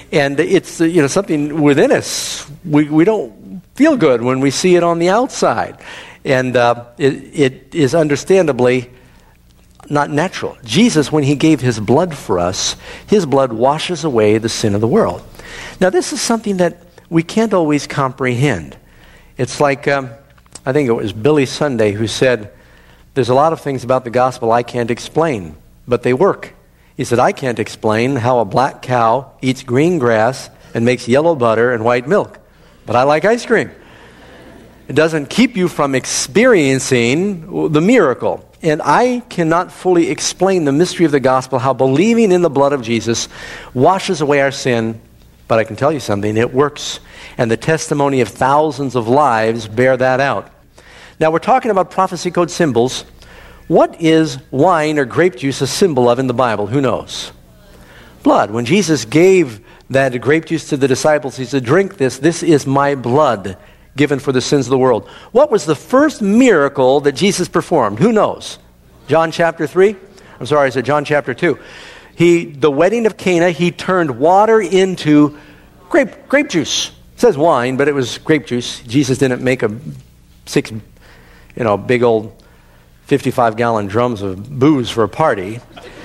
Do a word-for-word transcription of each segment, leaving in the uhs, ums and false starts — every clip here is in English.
And it's, you know, something within us. We, we don't feel good when we see it on the outside. And uh, it, it is understandably not natural. Jesus, when he gave his blood for us, his blood washes away the sin of the world. Now, this is something that we can't always comprehend. It's like, um, I think it was Billy Sunday who said, there's a lot of things about the gospel I can't explain, but they work. He said, I can't explain how a black cow eats green grass and makes yellow butter and white milk, but I like ice cream. It doesn't keep you from experiencing the miracle. And I cannot fully explain the mystery of the gospel, how believing in the blood of Jesus washes away our sin, but I can tell you something, it works. And the testimony of thousands of lives bear that out. Now, we're talking about prophecy code symbols. What is wine or grape juice a symbol of in the Bible? Who knows? Blood. When Jesus gave that grape juice to the disciples, he said, drink this. This is my blood given for the sins of the world. What was the first miracle that Jesus performed? Who knows? John chapter three? I'm sorry, I said John chapter two. He, the wedding of Cana, he turned water into grape grape juice. It says wine, but it was grape juice. Jesus didn't make a six, you know, big old fifty-five gallon drums of booze for a party.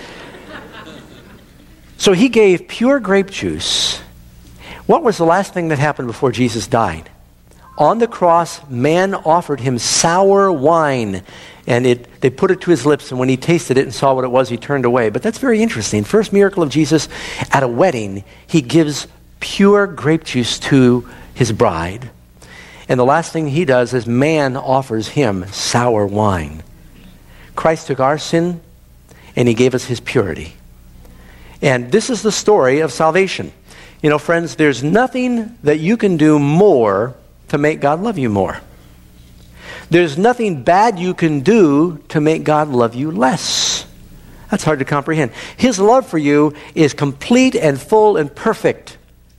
So he gave pure grape juice. What was the last thing that happened before Jesus died? On the cross, man offered him sour wine, and it, they put it to his lips, and when he tasted it and saw what it was, he turned away. But that's very interesting. First miracle of Jesus, at a wedding, he gives pure grape juice to his bride. And the last thing he does is man offers him sour wine. Christ took our sin, and he gave us his purity. And this is the story of salvation. You know, friends, there's nothing that you can do more to make God love you more. There's nothing bad you can do to make God love you less. That's hard to comprehend. His love for you is complete and full and perfect.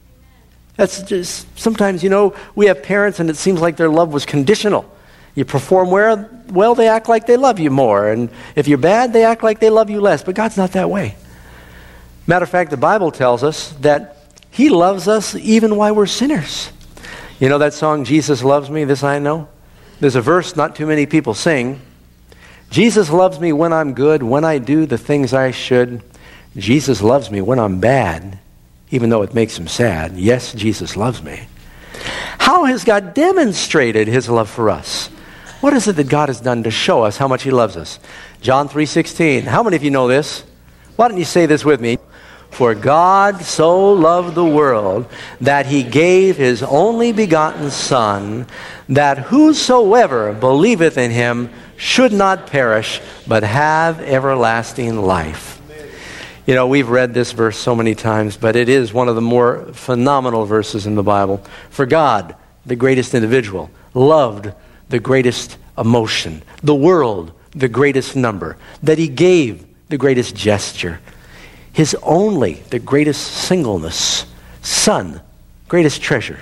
That's just, sometimes, you know, we have parents and it seems like their love was conditional. You perform well, well, they act like they love you more. And if you're bad, they act like they love you less. But God's not that way. Matter of fact, the Bible tells us that he loves us even while we're sinners. You know that song, Jesus Loves Me, This I Know? There's a verse not too many people sing. Jesus loves me when I'm good, when I do the things I should. Jesus loves me when I'm bad, even though it makes him sad. Yes, Jesus loves me. How has God demonstrated his love for us? What is it that God has done to show us how much he loves us? John three sixteen. How many of you know this? Why don't you say this with me? For God so loved the world that he gave his only begotten Son, that whosoever believeth in him should not perish, but have everlasting life. You know, we've read this verse so many times, but it is one of the more phenomenal verses in the Bible. For God, the greatest individual, loved the greatest emotion, the world, the greatest number, that he gave the greatest gesture. His only, the greatest singleness, Son, greatest treasure,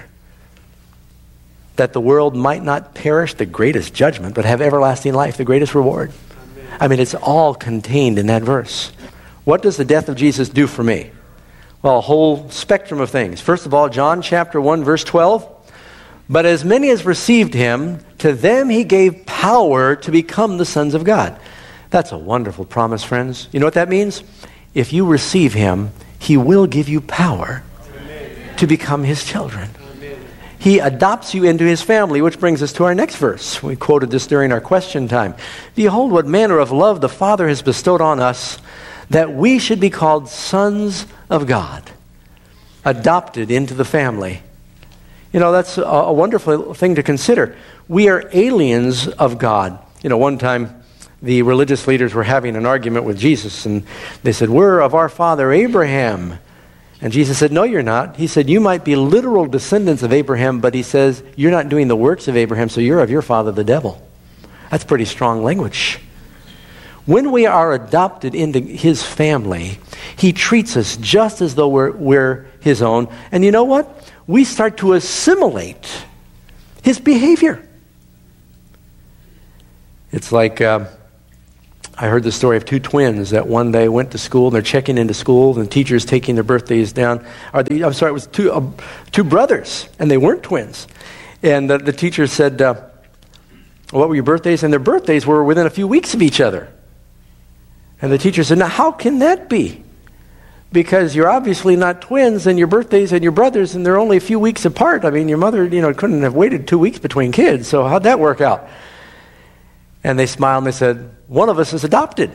that the world might not perish, the greatest judgment, but have everlasting life, the greatest reward. Amen. I mean, it's all contained in that verse. What does the death of Jesus do for me? Well, a whole spectrum of things. First of all, John chapter one, verse twelve. But as many as received him, to them he gave power to become the sons of God. That's a wonderful promise, friends. You know what that means? If you receive him, he will give you power Amen. To become his children. Amen. He adopts you into his family, which brings us to our next verse. We quoted this during our question time. Behold, what manner of love the Father has bestowed on us, that we should be called sons of God, adopted into the family. You know, that's a, a wonderful thing to consider. We are aliens of God. You know, one time, the religious leaders were having an argument with Jesus, and they said, we're of our father Abraham. And Jesus said, no, you're not. He said, you might be literal descendants of Abraham, but he says, you're not doing the works of Abraham, so you're of your father, the devil. That's pretty strong language. When we are adopted into his family, he treats us just as though we're, we're his own. And you know what? We start to assimilate his behavior. It's like... Uh, I heard the story of two twins that one day went to school, and they're checking into school, and the teacher's taking their birthdays down. Or the, I'm sorry, it was two uh, two brothers, and they weren't twins. And the, the teacher said, uh, what were your birthdays? And their birthdays were within a few weeks of each other. And the teacher said, now how can that be? Because you're obviously not twins, and your birthdays and your brothers, and they're only a few weeks apart. I mean, your mother, you know, couldn't have waited two weeks between kids, so how'd that work out? And they smiled and they said, one of us is adopted.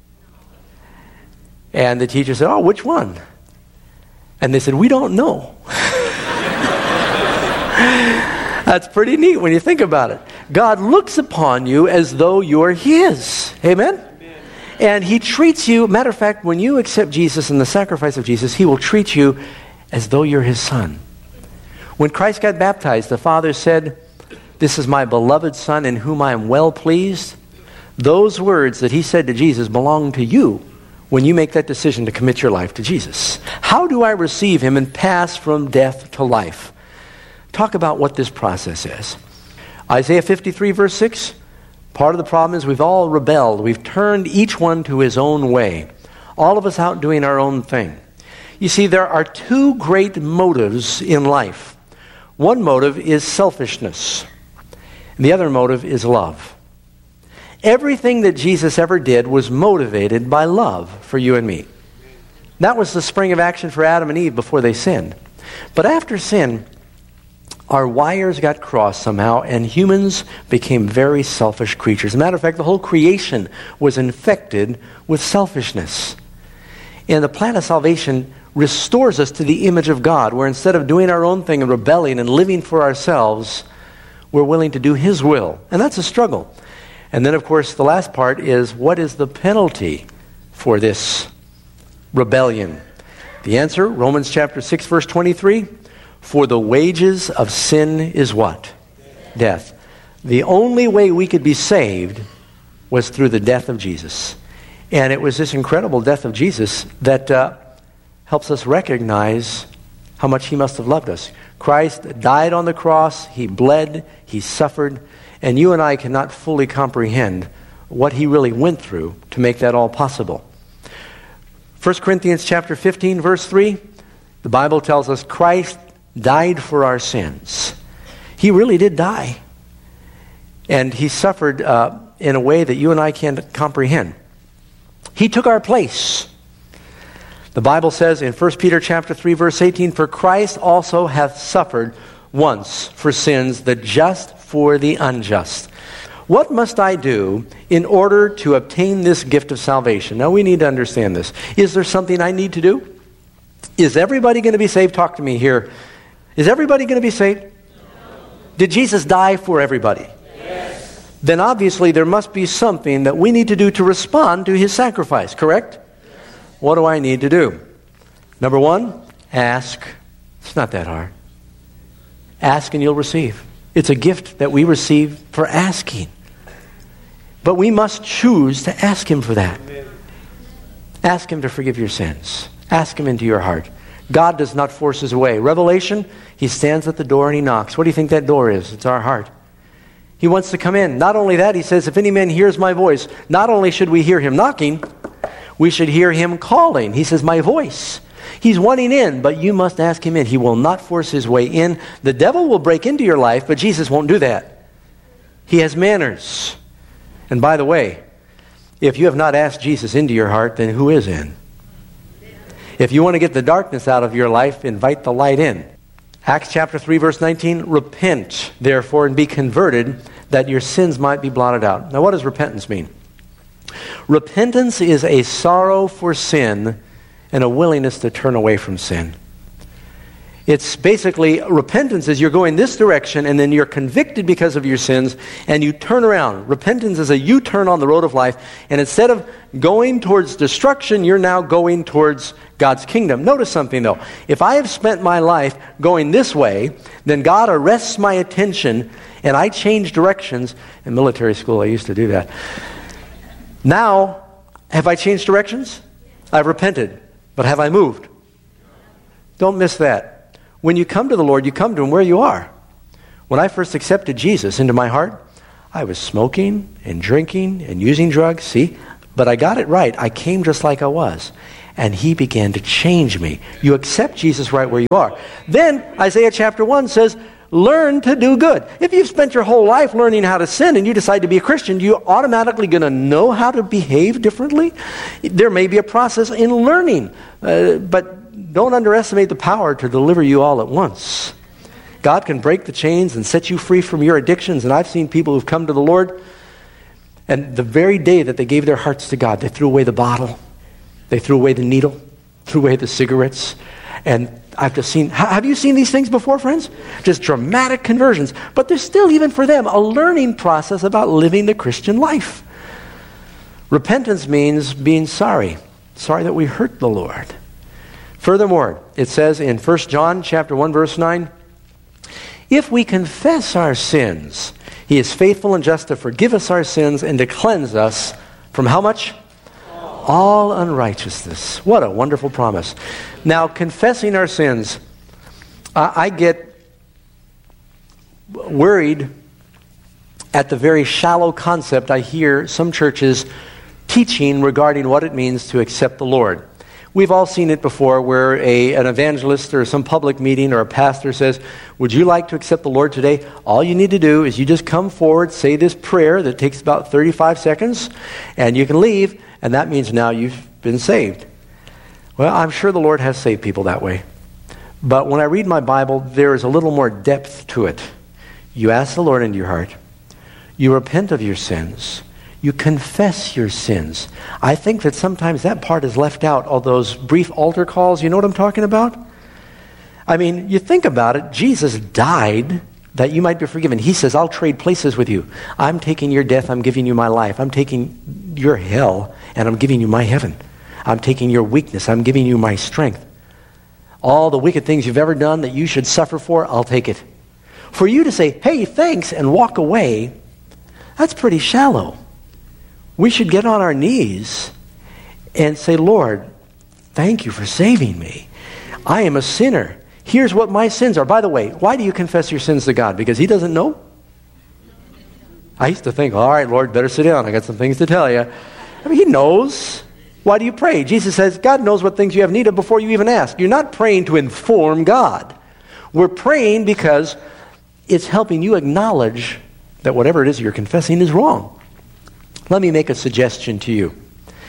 And the teacher said, oh, which one? And they said, we don't know. That's pretty neat when you think about it. God looks upon you as though you're His. Amen? Amen. And He treats you, matter of fact, when you accept Jesus and the sacrifice of Jesus, He will treat you as though you're His Son. When Christ got baptized, the Father said, this is my beloved Son in whom I am well pleased. Those words that He said to Jesus belong to you when you make that decision to commit your life to Jesus. How do I receive Him and pass from death to life? Talk about what this process is. Isaiah fifty-three verse six, part of the problem is we've all rebelled. We've turned each one to his own way. All of us out doing our own thing. You see, there are two great motives in life. One motive is selfishness. And the other motive is love. Everything that Jesus ever did was motivated by love for you and me. That was the spring of action for Adam and Eve before they sinned. But after sin, our wires got crossed somehow, and humans became very selfish creatures. As a matter of fact, the whole creation was infected with selfishness. And the plan of salvation restores us to the image of God, where instead of doing our own thing and rebelling and living for ourselves, we're willing to do His will. And that's a struggle. And then, of course, the last part is, what is the penalty for this rebellion? The answer, Romans chapter six, verse twenty-three, for the wages of sin is what? Death. The only way we could be saved was through the death of Jesus. And it was this incredible death of Jesus that uh, helps us recognize how much He must have loved us. Christ died on the cross, He bled, He suffered, and you and I cannot fully comprehend what He really went through to make that all possible. First Corinthians chapter fifteen, verse three, the Bible tells us Christ died for our sins. He really did die. And He suffered uh, in a way that you and I can't comprehend. He took our place. The Bible says in First Peter chapter three, verse eighteen, for Christ also hath suffered once for sins, the just for the unjust. What must I do in order to obtain this gift of salvation? Now we need to understand this. Is there something I need to do? Is everybody going to be saved? Talk to me here. Is everybody going to be saved? No. Did Jesus die for everybody? Yes. Then obviously there must be something that we need to do to respond to His sacrifice, correct? Yes. What do I need to do? Number one, ask. It's not that hard. Ask and you'll receive. It's a gift that we receive for asking. But we must choose to ask Him for that. Amen. Ask Him to forgive your sins. Ask Him into your heart. God does not force His way. Revelation, He stands at the door and He knocks. What do you think that door is? It's our heart. He wants to come in. Not only that, He says, if any man hears my voice, not only should we hear Him knocking, we should hear Him calling. He says, my voice. He's wanting in, but you must ask Him in. He will not force His way in. The devil will break into your life, but Jesus won't do that. He has manners. And by the way, if you have not asked Jesus into your heart, then who is in? If you want to get the darkness out of your life, invite the light in. Acts chapter three, verse nineteen, repent, therefore, and be converted, that your sins might be blotted out. Now, what does repentance mean? Repentance is a sorrow for sin and a willingness to turn away from sin. It's basically, repentance is you're going this direction and then you're convicted because of your sins and you turn around. Repentance is a U-turn on the road of life, and instead of going towards destruction, you're now going towards God's kingdom. Notice something though. If I have spent my life going this way, then God arrests my attention and I change directions. In military school, I used to do that. Now, have I changed directions? I've repented. But have I moved? Don't miss that. When you come to the Lord, you come to Him where you are. When I first accepted Jesus into my heart, I was smoking and drinking and using drugs. See, But I got it right. I came just like I was. And he began to change me. You accept Jesus right where you are. Then Isaiah chapter one says, learn to do good. If you've spent your whole life learning how to sin and you decide to be a Christian, you're automatically going to know how to behave differently. There may be a process in learning, uh, but don't underestimate the power to deliver you all at once. God can break the chains and set you free from your addictions. And I've seen people who've come to the Lord, and the very day that they gave their hearts to God, they threw away the bottle, they threw away the needle, threw away the cigarettes, and I've just seen, have you seen these things before, friends? Just dramatic conversions. But there's still, even for them, a learning process about living the Christian life. Repentance means being sorry. Sorry that we hurt the Lord. Furthermore, it says in First John chapter one, verse nine, if we confess our sins, he is faithful and just to forgive us our sins and to cleanse us from how much? All unrighteousness. What a wonderful promise. Now, confessing our sins, I, I get worried at the very shallow concept I hear some churches teaching regarding what it means to accept the Lord. We've all seen it before where a, an evangelist or some public meeting or a pastor says, would you like to accept the Lord today? All you need to do is you just come forward, say this prayer that takes about thirty-five seconds, and you can leave. And that means now you've been saved. Well, I'm sure the Lord has saved people that way. But when I read my Bible, there is a little more depth to it. You ask the Lord into your heart. You repent of your sins. You confess your sins. I think that sometimes that part is left out, all those brief altar calls. You know what I'm talking about? I mean, you think about it. Jesus died that you might be forgiven. He says, I'll trade places with you. I'm taking your death, I'm giving you my life. I'm taking your hell, and I'm giving you my heaven. I'm taking your weakness, I'm giving you my strength. All the wicked things you've ever done that you should suffer for, I'll take it. For you to say, hey, thanks, and walk away, that's pretty shallow. We should get on our knees and say, Lord, thank you for saving me. I am a sinner. Here's what my sins are. By the way, why do you confess your sins to God? Because he doesn't know? I used to think, all right, Lord, better sit down. I got some things to tell you. I mean, he knows. Why do you pray? Jesus says, God knows what things you have need of before you even ask. You're not praying to inform God. We're praying because it's helping you acknowledge that whatever it is you're confessing is wrong. Let me make a suggestion to you.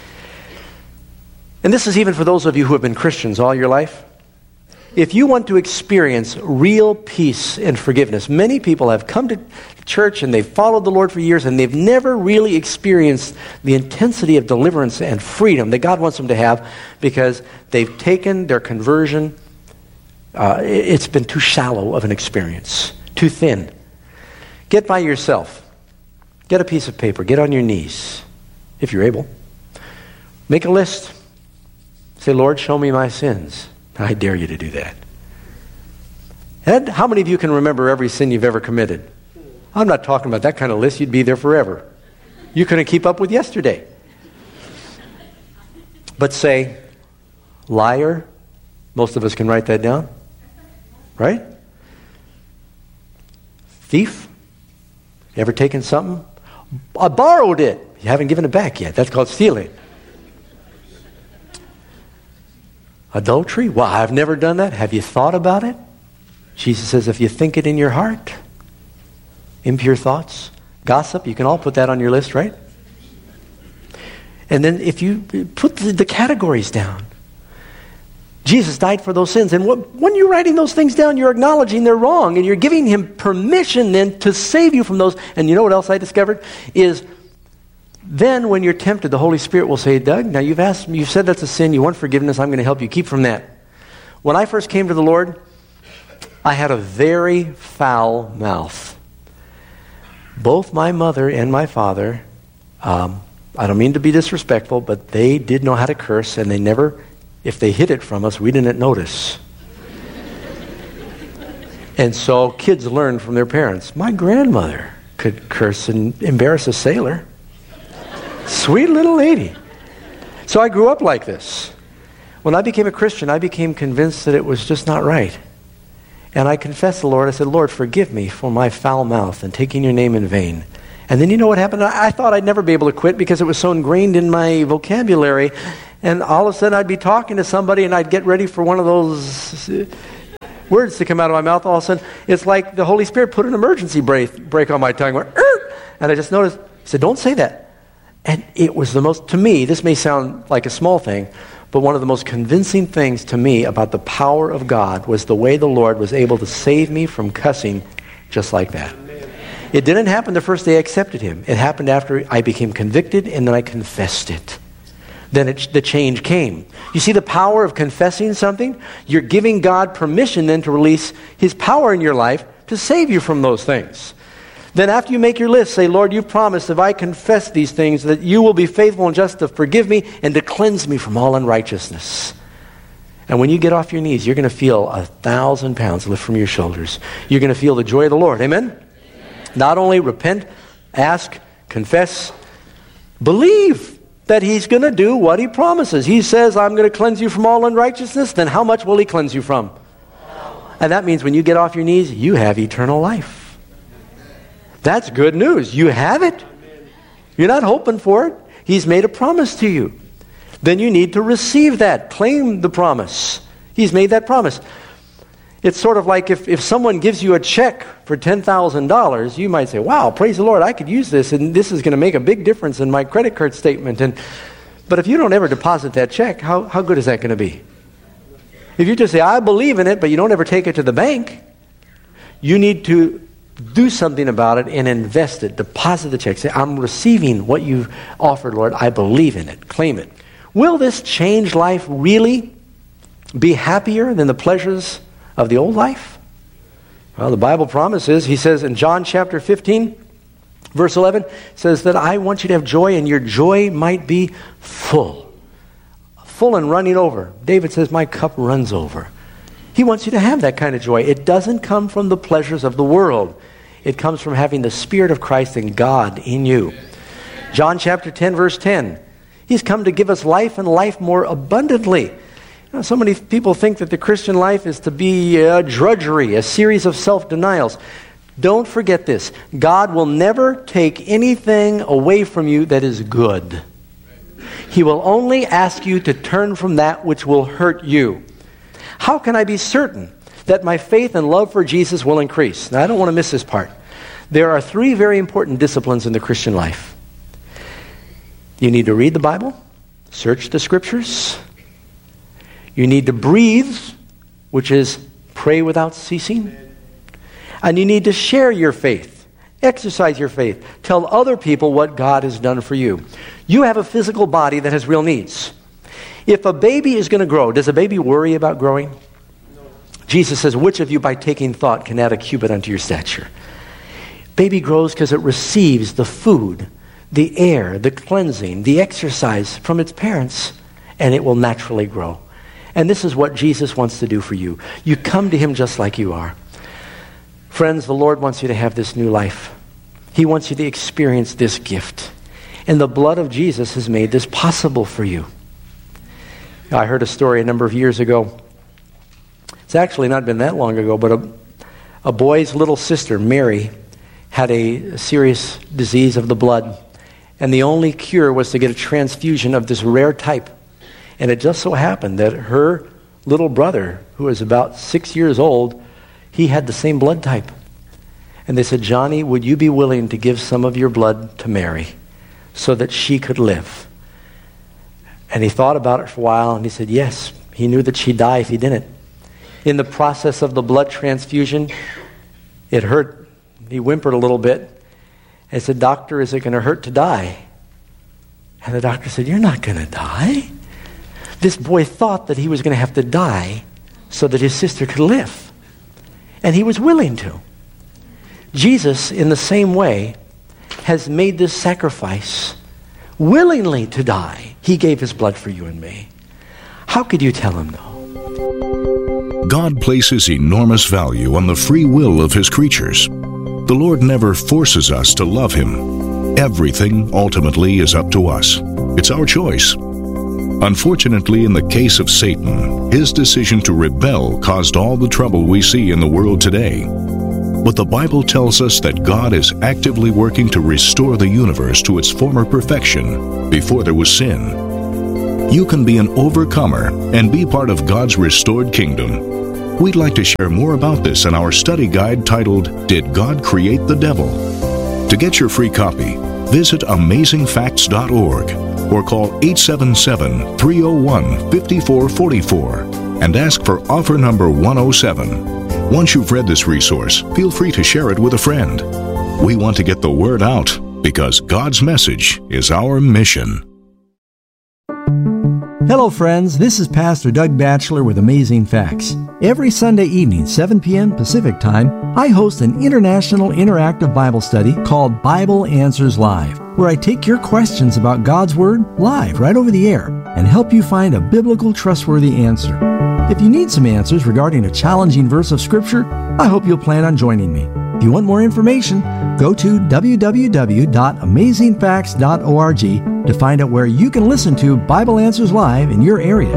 And this is even for those of you who have been Christians all your life. If you want to experience real peace and forgiveness, many people have come to church and they've followed the Lord for years and they've never really experienced the intensity of deliverance and freedom that God wants them to have because they've taken their conversion. Uh, it's been too shallow of an experience, too thin. Get by yourself. Get a piece of paper. Get on your knees, if you're able. Make a list. Say, Lord, show me my sins. I dare you to do that. And how many of you can remember every sin you've ever committed? I'm not talking about that kind of list. You'd be there forever. You couldn't keep up with yesterday. But say, liar. Most of us can write that down. Right? Thief. You ever taken something? I borrowed it. You haven't given it back yet. That's called stealing. Adultery? Well, I've never done that. Have you thought about it? Jesus says, if you think it in your heart, impure thoughts, gossip, you can all put that on your list, right? And then if you put the, the categories down, Jesus died for those sins. And what, when you're writing those things down, you're acknowledging they're wrong, and you're giving him permission then to save you from those. And you know what else I discovered? Is then when you're tempted, the Holy Spirit will say, Doug, now you've asked me, you've said that's a sin, you want forgiveness, I'm going to help you keep from that. When I first came to the Lord, I had a very foul mouth. Both my mother and my father, um, I don't mean to be disrespectful, but they did know how to curse, and they never, if they hid it from us, we didn't notice. And so kids learn from their parents. My grandmother could curse and embarrass a sailor. Sweet little lady. So I grew up like this. When I became a Christian, I became convinced that it was just not right. And I confessed to the Lord. I said, Lord, forgive me for my foul mouth and taking your name in vain. And then you know what happened? I, I thought I'd never be able to quit because it was so ingrained in my vocabulary. And all of a sudden I'd be talking to somebody and I'd get ready for one of those words to come out of my mouth. All of a sudden, it's like the Holy Spirit put an emergency brake, brake on my tongue. Went, er! And I just noticed, he said, don't say that. And it was the most, to me, this may sound like a small thing, but one of the most convincing things to me about the power of God was the way the Lord was able to save me from cussing just like that. It didn't happen the first day I accepted Him. It happened after I became convicted and then I confessed it. Then it, the change came. You see the power of confessing something? You're giving God permission then to release His power in your life to save you from those things. Then after you make your list, say, Lord, you've promised if I confess these things that you will be faithful and just to forgive me and to cleanse me from all unrighteousness. And when you get off your knees, you're going to feel a thousand pounds lift from your shoulders. You're going to feel the joy of the Lord. Amen? Amen. Not only repent, ask, confess, believe that He's going to do what He promises. He says, I'm going to cleanse you from all unrighteousness. Then how much will He cleanse you from? And that means when you get off your knees, you have eternal life. That's good news. You have it. You're not hoping for it. He's made a promise to you. Then you need to receive that. Claim the promise. He's made that promise. It's sort of like if, if someone gives you a check for ten thousand dollars, you might say, wow, praise the Lord, I could use this, and this is going to make a big difference in my credit card statement. And But if you don't ever deposit that check, how, how good is that going to be? If you just say, I believe in it, but you don't ever take it to the bank, you need to do something about it and invest it. Deposit the check. Say, I'm receiving what you've offered, Lord. I believe in it. Claim it. Will this change life really be happier than the pleasures of the old life? Well, the Bible promises, He says in John chapter fifteen, verse eleven, says that I want you to have joy and your joy might be full. Full and running over. David says, my cup runs over. He wants you to have that kind of joy. It doesn't come from the pleasures of the world. It comes from having the Spirit of Christ and God in you. John chapter ten, verse ten. He's come to give us life and life more abundantly. You know, so many people think that the Christian life is to be a drudgery, a series of self-denials. Don't forget this. God will never take anything away from you that is good. He will only ask you to turn from that which will hurt you. How can I be certain that my faith and love for Jesus will increase? Now, I don't want to miss this part. There are three very important disciplines in the Christian life. You need to read the Bible, search the Scriptures. You need to breathe, which is pray without ceasing. And you need to share your faith, exercise your faith, tell other people what God has done for you. You have a physical body that has real needs. If a baby is going to grow, does a baby worry about growing? No. Jesus says, which of you by taking thought can add a cubit unto your stature? Baby grows because it receives the food, the air, the cleansing, the exercise from its parents, and it will naturally grow. And this is what Jesus wants to do for you. You come to Him just like you are. Friends, the Lord wants you to have this new life. He wants you to experience this gift. And the blood of Jesus has made this possible for you. I heard a story a number of years ago. It's actually not been that long ago, but a, a boy's little sister, Mary, had a serious disease of the blood. And the only cure was to get a transfusion of this rare type. And it just so happened that her little brother, who was about six years old, he had the same blood type. And they said, Johnny, would you be willing to give some of your blood to Mary so that she could live? And he thought about it for a while, and he said, yes. He knew that she'd die if he didn't. In the process of the blood transfusion, it hurt. He whimpered a little bit. And said, doctor, is it going to hurt to die? And the doctor said, you're not going to die. This boy thought that he was going to have to die so that his sister could live. And he was willing to. Jesus, in the same way, has made this sacrifice willingly to die. He gave His blood for you and me. How could you tell Him no? God places enormous value on the free will of His creatures. The Lord never forces us to love Him. Everything ultimately is up to us. It's our choice. Unfortunately, in the case of Satan, his decision to rebel caused all the trouble we see in the world today. But the Bible tells us that God is actively working to restore the universe to its former perfection before there was sin. You can be an overcomer and be part of God's restored kingdom. We'd like to share more about this in our study guide titled, Did God Create the Devil? To get your free copy, visit amazing facts dot org or call eight seven seven, three oh one, five four four four and ask for offer number one oh seven. Once you've read this resource, feel free to share it with a friend. We want to get the word out because God's message is our mission. Hello friends, this is Pastor Doug Batchelor with Amazing Facts. Every Sunday evening, seven p.m. Pacific Time, I host an international interactive Bible study called Bible Answers Live, where I take your questions about God's Word live right over the air and help you find a biblical trustworthy answer. If you need some answers regarding a challenging verse of Scripture, I hope you'll plan on joining me. If you want more information, go to w w w dot amazing facts dot org to find out where you can listen to Bible Answers Live in your area.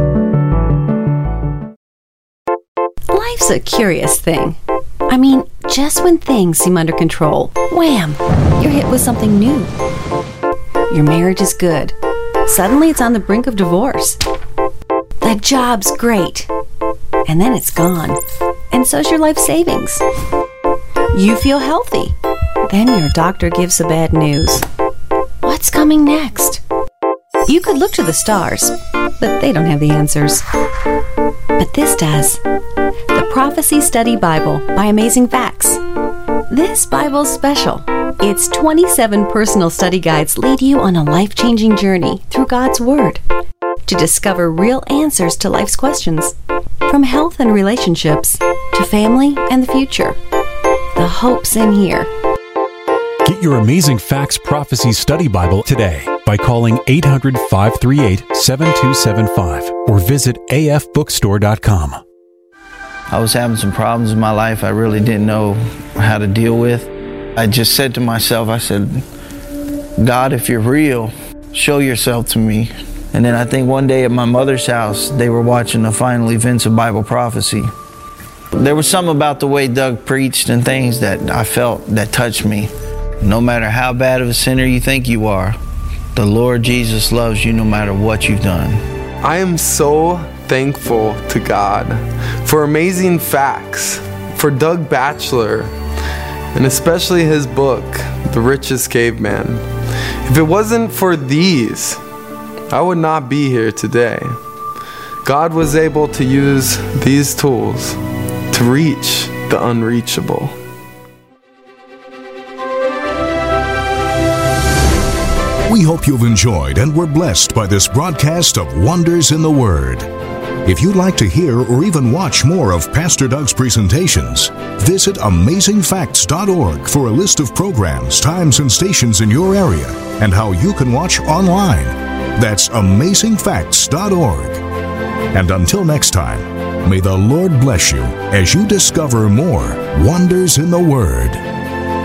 Life's a curious thing. I mean, just when things seem under control, wham, you're hit with something new. Your marriage is good. Suddenly it's on the brink of divorce. The job's great. And then it's gone. And so's your life savings. You feel healthy. Then your doctor gives the bad news. What's coming next? You could look to the stars, but they don't have the answers. But this does. The Prophecy Study Bible by Amazing Facts. This Bible's special. Its twenty-seven personal study guides lead you on a life-changing journey through God's Word to discover real answers to life's questions, from health and relationships to family and the future. The hope's in here. Get your Amazing Facts Prophecy Study Bible today by calling eight hundred, five three eight, seven two seven five or visit a f bookstore dot com. I was having some problems in my life I really didn't know how to deal with. I just said to myself, I said, God, if you're real, show yourself to me. And then I think one day at my mother's house, they were watching the final events of Bible prophecy. There was something about the way Doug preached and things that I felt that touched me. No matter how bad of a sinner you think you are, the Lord Jesus loves you no matter what you've done. I am so thankful to God for Amazing Facts, for Doug Batchelor, and especially his book, The Richest Caveman. If it wasn't for these, I would not be here today. God was able to use these tools to reach the unreachable. We hope you've enjoyed and were blessed by this broadcast of Wonders in the Word. If you'd like to hear or even watch more of Pastor Doug's presentations, visit amazing facts dot org for a list of programs, times, and stations in your area and how you can watch online. That's amazing facts dot org. And until next time, may the Lord bless you as you discover more wonders in the Word.